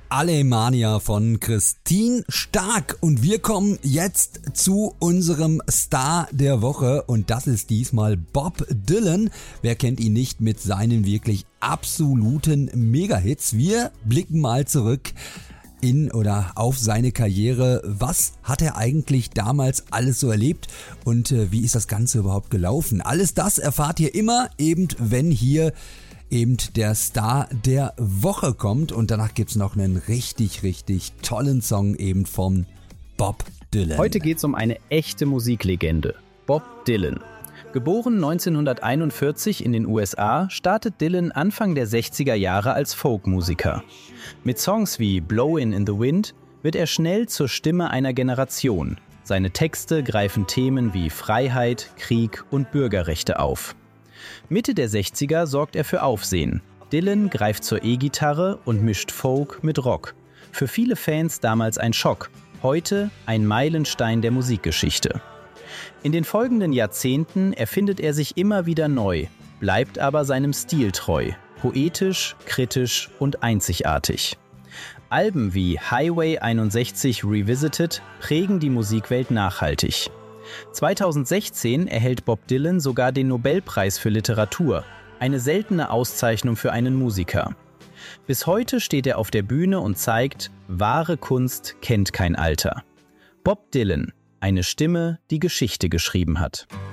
Alemania von Christine Stark und wir kommen jetzt zu unserem Star der Woche und das ist diesmal Bob Dylan. Wer kennt ihn nicht mit seinen wirklich absoluten Mega-Hits? Wir blicken mal zurück in oder auf seine Karriere. Was hat er eigentlich damals alles so erlebt und wie ist das Ganze überhaupt gelaufen? Alles das erfahrt ihr immer eben, wenn hier eben der Star der Woche kommt und danach gibt's noch einen richtig tollen Song eben von Bob Dylan. Heute geht's um eine echte Musiklegende, Bob Dylan. Geboren 1941 in den USA, startet Dylan Anfang der 60er Jahre als Folkmusiker. Mit Songs wie Blowin' in the Wind wird er schnell zur Stimme einer Generation. Seine Texte greifen Themen wie Freiheit, Krieg und Bürgerrechte auf. Mitte der 60er sorgt er für Aufsehen. Dylan greift zur E-Gitarre und mischt Folk mit Rock. Für viele Fans damals ein Schock, heute ein Meilenstein der Musikgeschichte. In den folgenden Jahrzehnten erfindet er sich immer wieder neu, bleibt aber seinem Stil treu, poetisch, kritisch und einzigartig. Alben wie Highway 61 Revisited prägen die Musikwelt nachhaltig. 2016 erhält Bob Dylan sogar den Nobelpreis für Literatur, eine seltene Auszeichnung für einen Musiker. Bis heute steht er auf der Bühne und zeigt, wahre Kunst kennt kein Alter. Bob Dylan, eine Stimme, die Geschichte geschrieben hat.